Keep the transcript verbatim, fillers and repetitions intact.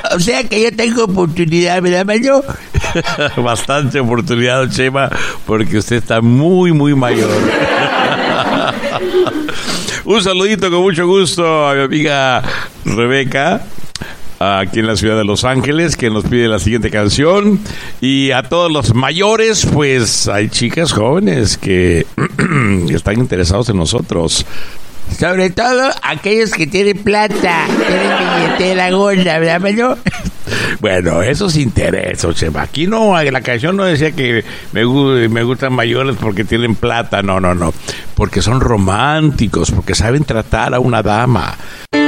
O sea que yo tengo oportunidad, ¿verdad, Mayo? Bastante oportunidad, Chema, porque usted está muy, muy mayor. Un saludito con mucho gusto a mi amiga Rebeca, aquí en la ciudad de Los Ángeles, que nos pide la siguiente canción. Y a todos los mayores, pues hay chicas jóvenes que están interesados en nosotros. Sobre todo aquellos que tienen plata, tienen billetera gorda, ¿verdad, Mayo? Bueno, eso es interés, Chema. Aquí no, la canción no decía que me, me gustan mayores porque tienen plata. No, no, no. Porque son románticos, porque saben tratar a una dama.